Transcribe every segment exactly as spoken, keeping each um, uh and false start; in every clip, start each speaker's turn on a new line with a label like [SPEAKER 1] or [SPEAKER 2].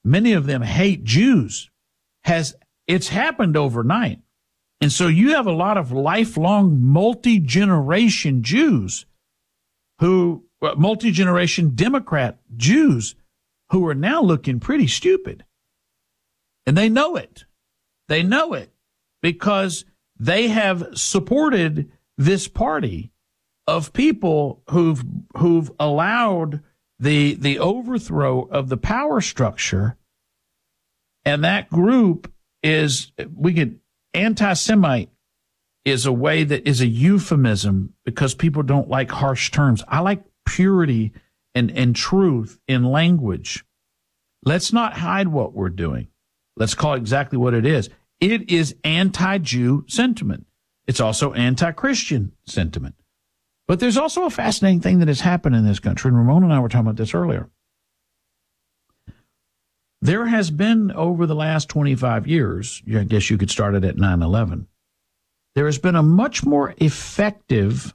[SPEAKER 1] many of them hate Jews, has it's happened overnight. And so you have a lot of lifelong multi-generation Jews who, multi-generation Democrat Jews who are now looking pretty stupid. And they know it. They know it because they have supported this party of people who've who've allowed the the overthrow of the power structure. And that group is, we could, anti-Semite is a way that is a euphemism because people don't like harsh terms. I like purity and, and truth in language. Let's not hide what we're doing. Let's call it exactly what it is. It is anti-Jew sentiment. It's also anti-Christian sentiment. But there's also a fascinating thing that has happened in this country, and Ramon and I were talking about this earlier. There has been, over the last twenty-five years, I guess you could start it at nine eleven, there has been a much more effective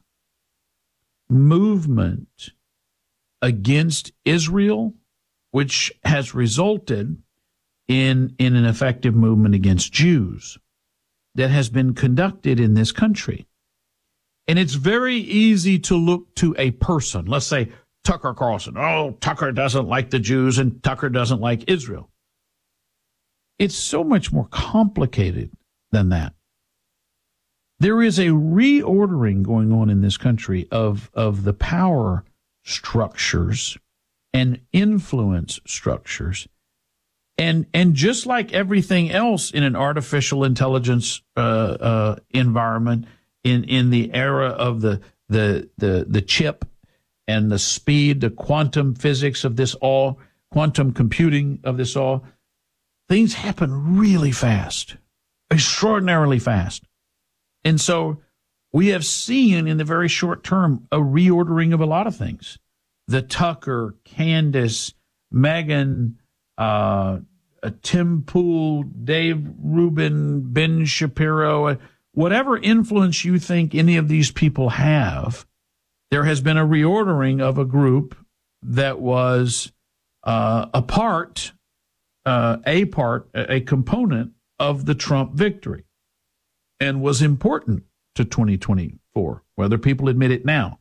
[SPEAKER 1] movement against Israel, which has resulted in, in an effective movement against Jews that has been conducted in this country. And it's very easy to look to a person. Let's say Tucker Carlson. Oh, Tucker doesn't like the Jews and Tucker doesn't like Israel. It's so much more complicated than that. There is a reordering going on in this country of, of the power structures and influence structures. And, and just like everything else in an artificial intelligence uh, uh, environment, in, in the era of the, the, the, the chip and the speed, the quantum physics of this all, quantum computing of this all, things happen really fast, extraordinarily fast. And so we have seen in the very short term a reordering of a lot of things. The Tucker, Candace, Megyn, uh, Tim Pool, Dave Rubin, Ben Shapiro, whatever influence you think any of these people have, there has been a reordering of a group that was uh, a part, uh, a part, a component of the Trump victory and was important to twenty twenty-four, whether people admit it now.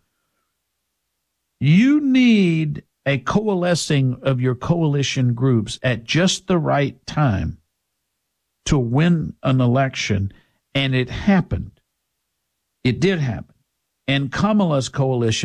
[SPEAKER 1] You need a coalescing of your coalition groups at just the right time to win an election, and it happened. It did happen. And Kamala's coalition